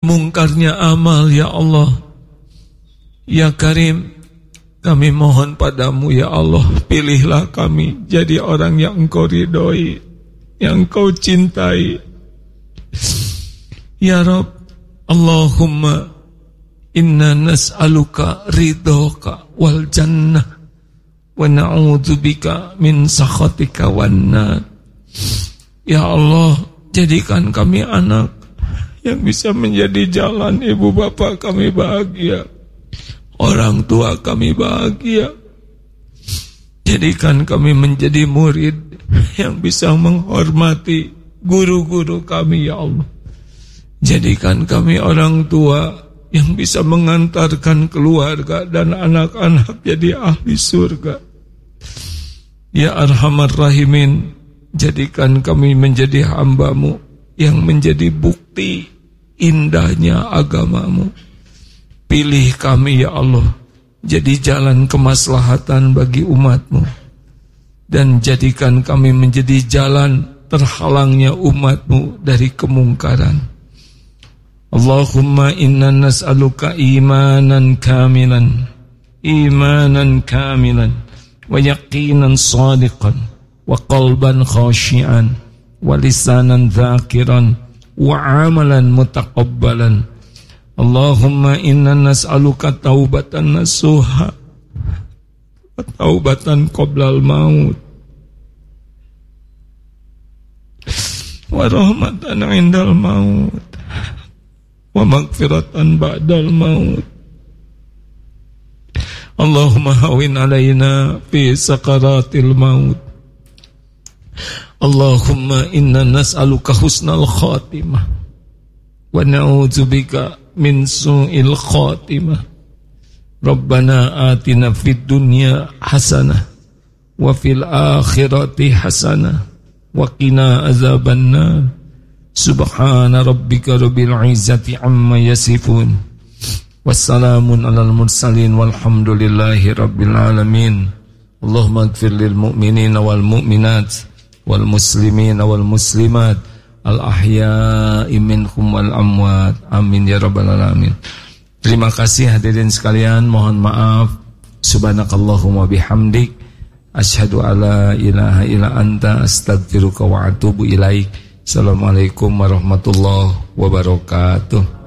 mungkarnya amal ya Allah. Ya Karim, kami mohon padamu ya Allah, pilihlah kami jadi orang yang Engkau ridhoi, yang Engkau cintai. Ya Rabb, Allahumma inna nas'aluka ridhoka wal jannah wa na'udzubika min sakhatika wan nar. Ya Allah, jadikan kami anak yang bisa menjadi jalan ibu bapak kami bahagia, orang tua kami bahagia. Jadikan kami menjadi murid yang bisa menghormati guru-guru kami ya Allah. Jadikan kami orang tua yang bisa mengantarkan keluarga dan anak-anak jadi ahli surga. Ya Arhamar Rahimin, jadikan kami menjadi hamba-Mu yang menjadi bukti indahnya agama-Mu. Pilih kami ya Allah jadi jalan kemaslahatan bagi umat-Mu, dan jadikan kami menjadi jalan terhalangnya umat-Mu dari kemungkaran. Allahumma inna nas'aluka imanan kamilan wa yaqinan sadiqan wa qalban khashi'an wa lisanan dhakiran wa amalan mutaqabbalan. Allahumma inna nas'aluka taubatan nasuha wa taubatan qoblal maut wa rahmatan indal maut wa maghfiratan ba'dal maut. Allahumma hawin alaina fi sakaratil maut. Allahumma inna nas'aluka husnal khatimah wa na'udzubika min su'il khatimah. Rabbana atina fid dunya hasanah wa fil akhirati hasanah wa qina azabannar. Subhana rabbika rabbil izzati amma yasifun, wassalamun alal mursalin, walhamdulillahi rabbil alamin. Allahumma ighfir lil mu'minina wal mu'minat wal muslimina wal muslimat al ahya'i minhum wal amwat, amin ya rabbal alamin. Terima kasih hadirin sekalian, mohon maaf. Subhanakallahumma bihamdik, asyhadu alla ilaha illa anta, astaghfiruka wa atubu ilaik. Assalamualaikum warahmatullahi wabarakatuh.